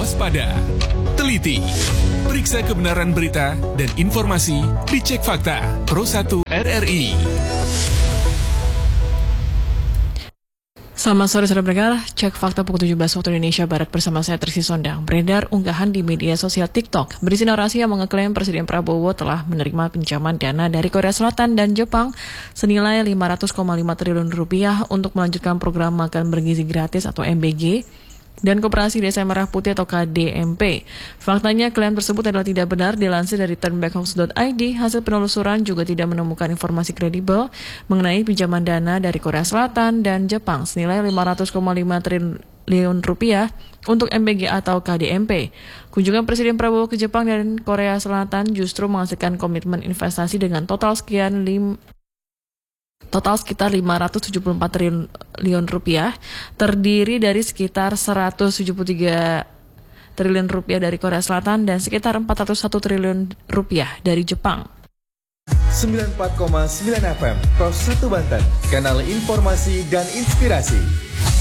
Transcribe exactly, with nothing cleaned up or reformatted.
waspada, teliti, periksa kebenaran berita dan informasi di Cek Fakta Pro satu R R I. Selamat sore saudara pendengar, Cek Fakta pukul tujuh belas waktu Indonesia Barat bersama saya Trisi Sondang. Beredar unggahan di media sosial TikTok berisi narasi yang mengeklaim Presiden Prabowo telah menerima pinjaman dana dari Korea Selatan dan Jepang senilai lima ratus koma lima triliun rupiah untuk melanjutkan program makan bergizi gratis atau M B G dan Koperasi Desa Merah Putih atau K D M P. Faktanya klaim tersebut adalah tidak benar. Dilansir dari turnbackhoax dot I D, hasil penelusuran juga tidak menemukan informasi kredibel mengenai pinjaman dana dari Korea Selatan dan Jepang senilai lima ratus koma lima triliun rupiah untuk M B G atau K D M P. Kunjungan Presiden Prabowo ke Jepang dan Korea Selatan justru menghasilkan komitmen investasi dengan total sekian lim Total sekitar lima ratus tujuh puluh empat triliun rupiah, terdiri dari sekitar seratus tujuh puluh tiga triliun rupiah dari Korea Selatan dan sekitar empat ratus satu triliun rupiah dari Jepang. sembilan puluh empat koma sembilan F M, Pro satu Banten, kanal informasi dan inspirasi.